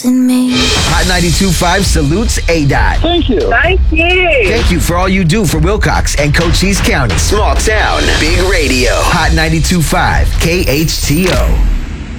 chasing me. Hot 92.5 salutes ADOT. Thank you. Thank you. Thank you for all you do for Wilcox and Cochise County. Small town, big radio. Hot 92.5 KHTO.